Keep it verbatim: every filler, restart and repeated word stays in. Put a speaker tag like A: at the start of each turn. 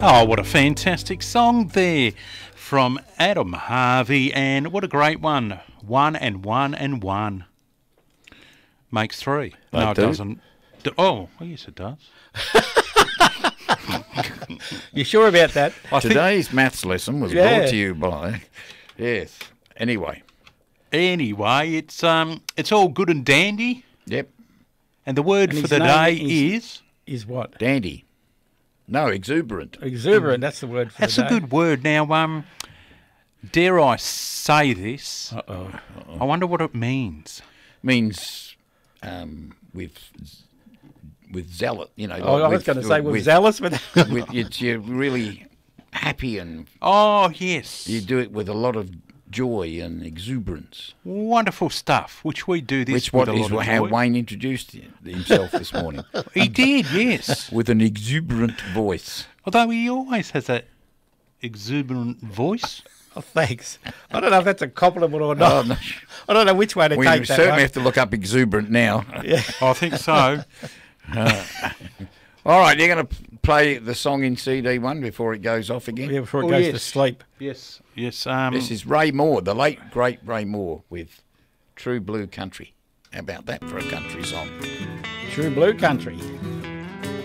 A: Oh, what a fantastic song there from Adam Harvey, and what a great one. One and one and one makes three.
B: They
A: no, it
B: do.
A: doesn't. Do- Oh, well, yes, it does.
C: You sure about that?
A: I think,
B: Today's maths lesson was
C: Yeah.
B: brought to you by... Yes. Anyway.
A: anyway, it's um, it's all good and dandy,
B: Yep.
A: and the word
C: And
A: for
C: his
A: the
C: name
A: day
C: is-
A: is.
C: Is what?
B: Dandy. No, exuberant.
C: Exuberant, that's the word for
A: That's
C: the
A: a
C: day.
A: good word. Now, um, dare I say this?
C: Uh-oh.
A: I wonder what it means.
B: Means um, with with zealot, you know.
C: Oh, I was
B: with-
C: going to say, we're
B: with,
C: zealous with
B: with it's, you're really happy and
A: Oh, yes.
B: you do it with a lot of joy and exuberance.
A: Wonderful stuff, which we do this
B: Which
A: with
B: what
A: a
B: is
A: lot of
B: how
A: joy.
B: Wayne introduced himself this morning.
A: He did, yes.
B: With an exuberant voice.
A: Although he always has that exuberant voice.
C: Oh, thanks. I don't know if that's a compliment or not.
B: Oh, no.
C: I don't know which way to
B: We
C: take that
B: certainly
C: one.
B: have to look up exuberant now.
C: Yeah.
A: I think so.
B: All right, you're going to play the song in C D one before it goes off again?
C: Yeah, before it
A: Oh,
C: goes to
A: yes.
C: sleep.
A: Yes, yes. Um,
B: This is Ray Moore, the late, great Ray Moore with True Blue Country. How about that for a country song?
C: True Blue Country.